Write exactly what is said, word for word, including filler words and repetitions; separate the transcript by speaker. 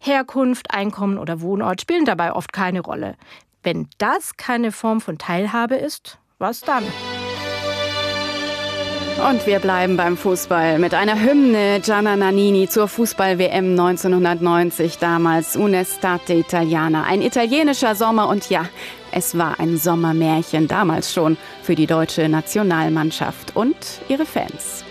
Speaker 1: Herkunft, Einkommen oder Wohnort spielen dabei oft keine Rolle. Wenn das keine Form von Teilhabe ist, was dann?
Speaker 2: Und wir bleiben beim Fußball mit einer Hymne Gianna Nannini zur Fußball-W M neunzehnhundertneunzig, damals Un'estate Italiana. Ein italienischer Sommer und ja, es war ein Sommermärchen damals schon für die deutsche Nationalmannschaft und ihre Fans.